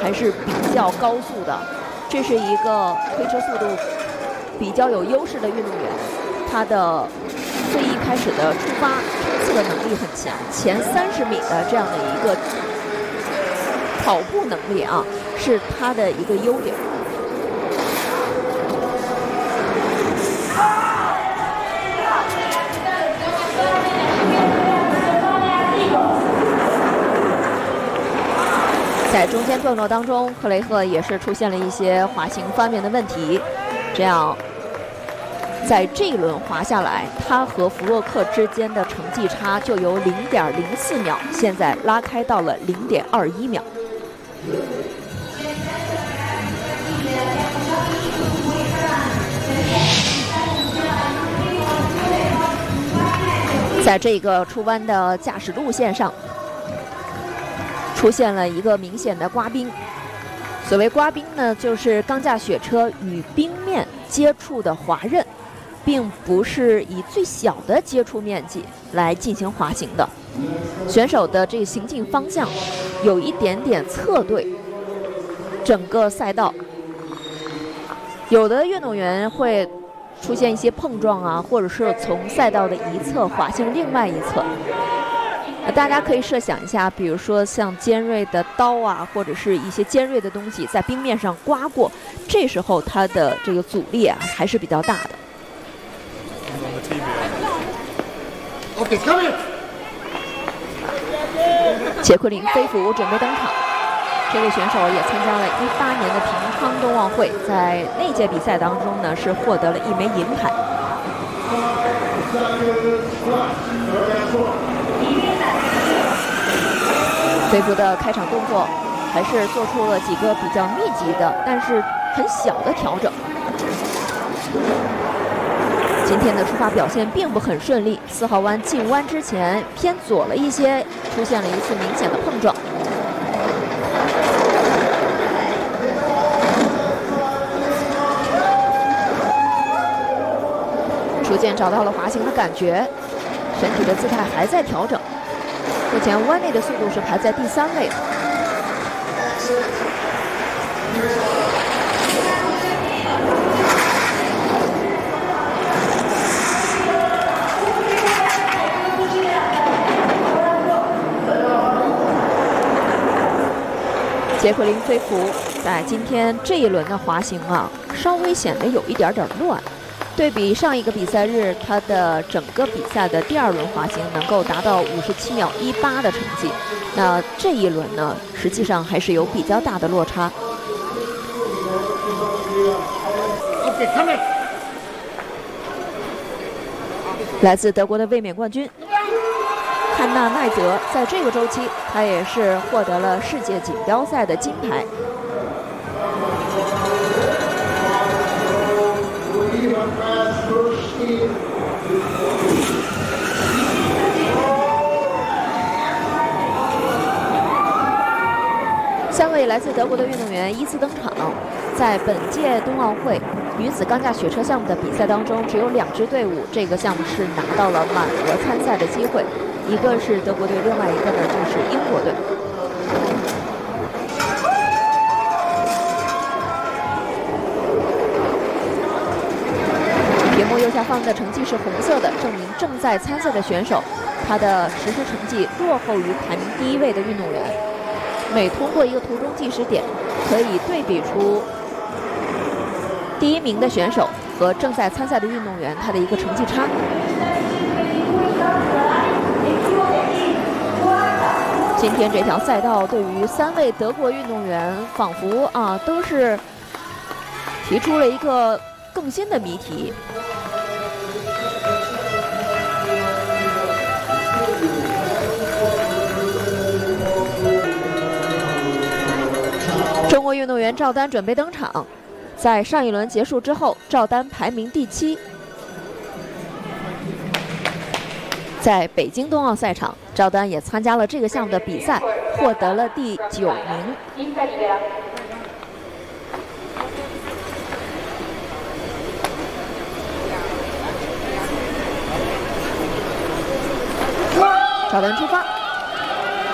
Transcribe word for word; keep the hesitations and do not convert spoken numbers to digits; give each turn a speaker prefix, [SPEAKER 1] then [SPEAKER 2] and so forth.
[SPEAKER 1] 还是比较高速的。这是一个推车速度比较有优势的运动员，他的最一开始的出发冲刺的能力很强，前三十米的这样的一个跑步能力啊，是他的一个优点。在中间段落当中，克雷赫也是出现了一些滑行方面的问题，这样在这一轮滑下来，他和弗洛克之间的成绩差就由零点零四秒，现在拉开到了零点二一秒。在这个出弯的驾驶路线上，出现了一个明显的刮冰。所谓刮冰呢，就是钢架雪车与冰面接触的滑刃，并不是以最小的接触面积来进行滑行的。选手的这个行进方向有一点点侧对整个赛道，有的运动员会出现一些碰撞啊，或者是从赛道的一侧滑向另外一侧。大家可以设想一下，比如说像尖锐的刀啊，或者是一些尖锐的东西在冰面上刮过，这时候它的这个阻力啊还是比较大的。杰奎琳·菲弗准备登场，这位选手也参加了一八年的平昌冬奥会，在那届比赛当中呢是获得了一枚银牌。菲弗的开场动作还是做出了几个比较密集的，但是很小的调整。今天的出发表现并不很顺利，四号弯进弯之前偏左了一些，出现了一次明显的碰撞。逐渐找到了滑行的感觉，身体的姿态还在调整。目前弯内的速度是排在第三位的。杰奎琳·菲弗在今天这一轮的滑行啊，稍微显得有一点点乱。对比上一个比赛日，他的整个比赛的第二轮滑行能够达到五十七秒一八的成绩，那这一轮呢，实际上还是有比较大的落差。来自德国的卫冕冠军汉娜·奈泽，在这个周期，他也是获得了世界锦标赛的金牌。三位来自德国的运动员依次登场。在本届冬奥会女子钢架雪车项目的比赛当中，只有两支队伍这个项目是拿到了满额参赛的机会，一个是德国队，另外一个呢就是英国队。屏幕右下方的成绩是红色的，证明正在参赛的选手他的实时成绩落后于排名第一位的运动员。每通过一个途中计时点，可以对比出第一名的选手和正在参赛的运动员他的一个成绩差。今天这条赛道对于三位德国运动员，仿佛啊都是提出了一个更新的谜题。中国运动员赵丹准备登场，在上一轮结束之后，赵丹排名第七。在北京冬奥赛场，赵丹也参加了这个项目的比赛，获得了第九名。赵丹出发。